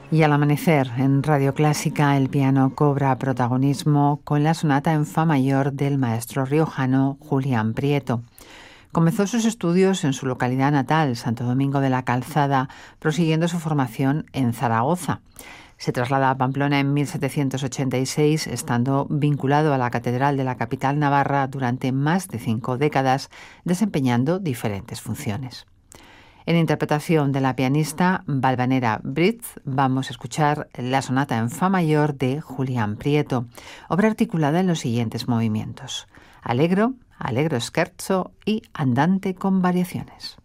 Y al amanecer, en Radio Clásica, el piano cobra protagonismo con la sonata en fa mayor del maestro riojano Julián Prieto. Comenzó sus estudios en su localidad natal, Santo Domingo de la Calzada, prosiguiendo su formación en Zaragoza. Se traslada a Pamplona en 1786, estando vinculado a la catedral de la capital navarra durante más de 5 décadas, desempeñando diferentes funciones. En interpretación de la pianista Valvanera Britz, vamos a escuchar la sonata en fa mayor de Julián Prieto, obra articulada en los siguientes movimientos: Allegro, Allegro scherzo y Andante con variaciones.